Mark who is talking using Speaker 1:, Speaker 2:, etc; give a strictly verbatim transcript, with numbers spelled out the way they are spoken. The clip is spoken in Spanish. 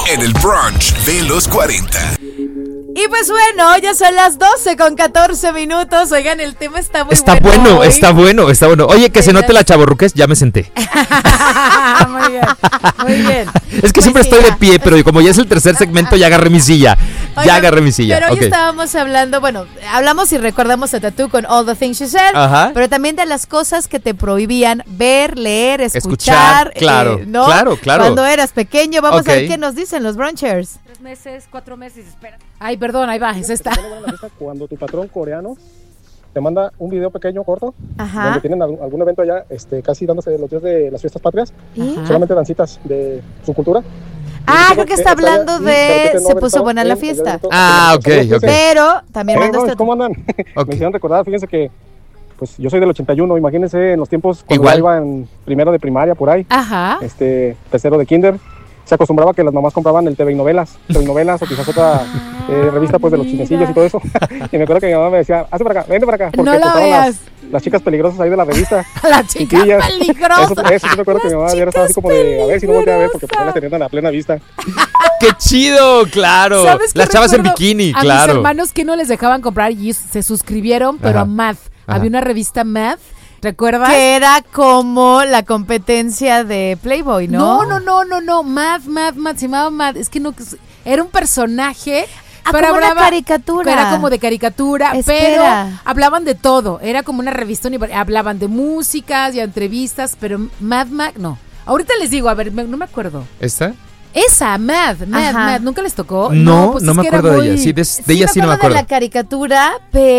Speaker 1: en el brunch de los cuarenta.
Speaker 2: Y pues bueno, ya son las doce con catorce minutos. Oigan, el tema está muy
Speaker 3: está
Speaker 2: bueno.
Speaker 3: bueno,
Speaker 2: hoy.
Speaker 3: está bueno, está bueno. Oye, que se note la chavorruquez, ya me senté.
Speaker 2: Muy bien, muy bien.
Speaker 3: Es que
Speaker 2: Pues
Speaker 3: siempre
Speaker 2: sí,
Speaker 3: estoy
Speaker 2: ya.
Speaker 3: de pie, pero como ya es el tercer segmento, ya agarré mi silla. Ya
Speaker 2: Oigan,
Speaker 3: agarré mi silla.
Speaker 2: Pero hoy
Speaker 3: Ok.
Speaker 2: estábamos hablando, bueno, hablamos y recordamos a Tatú con All the Things She Said,
Speaker 3: Ajá.
Speaker 2: pero también de las cosas que te prohibían ver, leer, escuchar.
Speaker 3: Escuchar, claro,
Speaker 2: eh, ¿no?
Speaker 3: claro, claro.
Speaker 2: Cuando eras pequeño, vamos
Speaker 3: Ok.
Speaker 2: a ver qué nos dicen los brunchers.
Speaker 4: Tres meses, cuatro meses, espera. Ay, perdón, ahí va, es esta.
Speaker 5: Cuando tu patrón coreano te manda un video pequeño, corto,
Speaker 2: Ajá.
Speaker 5: donde tienen algún, algún evento allá, este, casi dándose los días de las fiestas patrias,
Speaker 2: Ajá.
Speaker 5: solamente dancitas de su cultura.
Speaker 2: Ah,
Speaker 5: Y
Speaker 2: creo que
Speaker 5: dice
Speaker 2: está
Speaker 5: está allá
Speaker 2: hablando
Speaker 5: y de
Speaker 2: de
Speaker 5: repente no
Speaker 2: se
Speaker 5: haber
Speaker 2: puso
Speaker 5: estado
Speaker 2: buena
Speaker 5: en
Speaker 2: la
Speaker 5: el
Speaker 2: fiesta.
Speaker 5: evento.
Speaker 3: Ah, ok,
Speaker 5: Saludos,
Speaker 3: ok.
Speaker 2: Pero también
Speaker 5: Eh,
Speaker 2: mandaste
Speaker 5: no, ¿cómo andan?
Speaker 3: Ok.
Speaker 5: Me hicieron recordar, fíjense que pues yo soy del ochenta y uno, imagínense en los tiempos cuando
Speaker 3: Igual.
Speaker 5: yo iba en primero de primaria por ahí,
Speaker 2: Ajá.
Speaker 5: este, tercero de kinder, se acostumbraba que las mamás compraban el T V y novelas, T V y novelas o quizás otra eh, revista pues de los chinecillos y todo eso. Y me acuerdo que mi mamá me decía, hazte para acá, vente para acá, porque
Speaker 2: No la
Speaker 5: pues, estaban
Speaker 2: veas.
Speaker 5: las, las chicas peligrosas ahí de la revista.
Speaker 2: La chica
Speaker 5: Chiquillas.
Speaker 2: peligrosa.
Speaker 5: Eso, eso sí me acuerdo que mi mamá
Speaker 2: Las
Speaker 5: ya estaba así
Speaker 2: chicas
Speaker 5: como de, a ver si no voltea a ver, porque pues
Speaker 2: peligrosas.
Speaker 5: las tenían a la plena vista.
Speaker 3: ¡Qué chido! Claro.
Speaker 4: ¿Sabes qué
Speaker 3: Las chavas en
Speaker 4: recuerdo?
Speaker 3: bikini,
Speaker 4: A
Speaker 3: claro.
Speaker 4: mis hermanos que no les dejaban comprar y se suscribieron, pero
Speaker 3: Ajá.
Speaker 4: a Math.
Speaker 3: Ajá.
Speaker 4: Había una revista Math, ¿recuerdas?
Speaker 2: Que era como la competencia de Playboy, ¿no?
Speaker 4: No, no, no, no, no, Math, Math, Math, se llamaba Math. Es que no, era un personaje.
Speaker 2: Ah,
Speaker 4: pero
Speaker 2: como una
Speaker 4: hablaba-
Speaker 2: caricatura.
Speaker 4: Era como de caricatura,
Speaker 2: Espera.
Speaker 4: pero hablaban de todo. Era como una revista, univer- hablaban de músicas y entrevistas, pero Mad Mac, no. Ahorita les digo, a ver, me- no me acuerdo.
Speaker 3: ¿Esta?
Speaker 4: Esa, Mad, Mad,
Speaker 2: Ajá.
Speaker 4: Mad, ¿nunca les tocó?
Speaker 3: No,
Speaker 4: pues
Speaker 3: no
Speaker 4: es
Speaker 3: me
Speaker 4: que era
Speaker 3: acuerdo de
Speaker 4: muy-
Speaker 3: ella. Sí, de, de ella sí no me
Speaker 2: de
Speaker 3: acuerdo.
Speaker 2: la caricatura, pero